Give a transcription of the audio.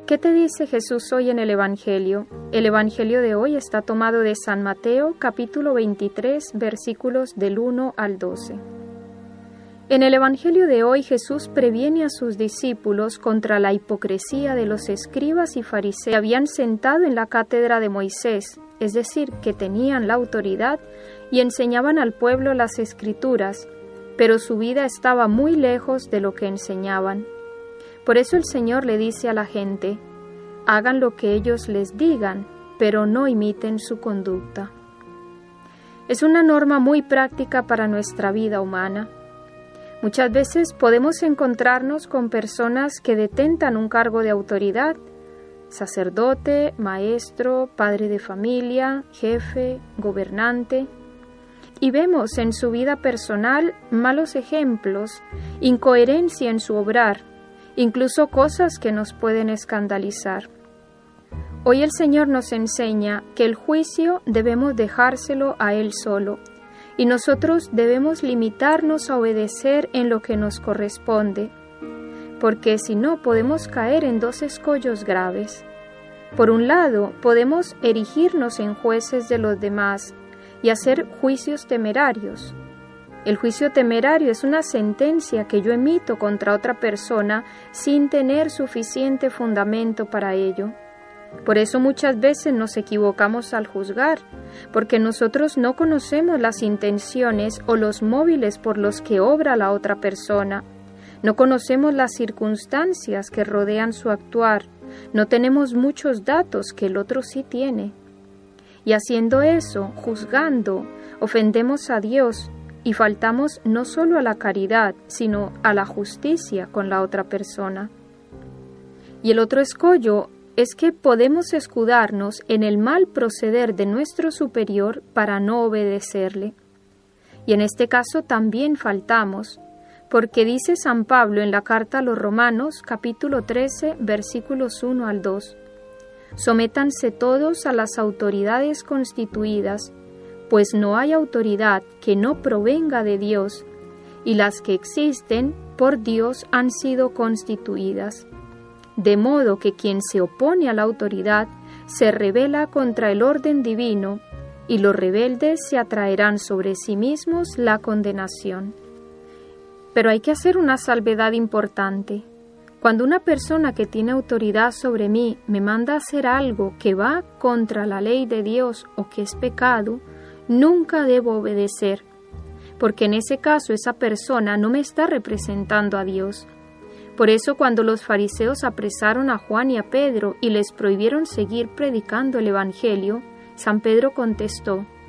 ¿Qué te dice Jesús hoy en el Evangelio? El Evangelio de hoy está tomado de San Mateo, capítulo 23, versículos del 1 al 12. En el Evangelio de hoy Jesús previene a sus discípulos contra la hipocresía de los escribas y fariseos que habían sentado en la cátedra de Moisés, es decir, que tenían la autoridad y enseñaban al pueblo las Escrituras, pero su vida estaba muy lejos de lo que enseñaban. Por eso el Señor le dice a la gente: hagan lo que ellos les digan, pero no imiten su conducta. Es una norma muy práctica para nuestra vida humana. Muchas veces podemos encontrarnos con personas que detentan un cargo de autoridad, sacerdote, maestro, padre de familia, jefe, gobernante, y vemos en su vida personal malos ejemplos, incoherencia en su obrar, incluso cosas que nos pueden escandalizar. Hoy el Señor nos enseña que el juicio debemos dejárselo a Él solo, y nosotros debemos limitarnos a obedecer en lo que nos corresponde, porque si no podemos caer en dos escollos graves. Por un lado, podemos erigirnos en jueces de los demás y hacer juicios temerarios. El juicio temerario es una sentencia que yo emito contra otra persona sin tener suficiente fundamento para ello. Por eso muchas veces nos equivocamos al juzgar, porque nosotros no conocemos las intenciones o los móviles por los que obra la otra persona. No conocemos las circunstancias que rodean su actuar. No tenemos muchos datos que el otro sí tiene. Y haciendo eso, juzgando, ofendemos a Dios y faltamos no solo a la caridad, sino a la justicia con la otra persona. Y el otro escollo es que podemos escudarnos en el mal proceder de nuestro superior para no obedecerle. Y en este caso también faltamos, porque dice San Pablo en la carta a los Romanos, capítulo 13, versículos 1 al 2, «Sométanse todos a las autoridades constituidas, pues no hay autoridad que no provenga de Dios, y las que existen por Dios han sido constituidas. De modo que quien se opone a la autoridad se rebela contra el orden divino, y los rebeldes se atraerán sobre sí mismos la condenación». Pero hay que hacer una salvedad importante. Cuando una persona que tiene autoridad sobre mí me manda a hacer algo que va contra la ley de Dios o que es pecado, nunca debo obedecer, porque en ese caso esa persona no me está representando a Dios. Por eso cuando los fariseos apresaron a Juan y a Pedro y les prohibieron seguir predicando el Evangelio, San Pedro contestó: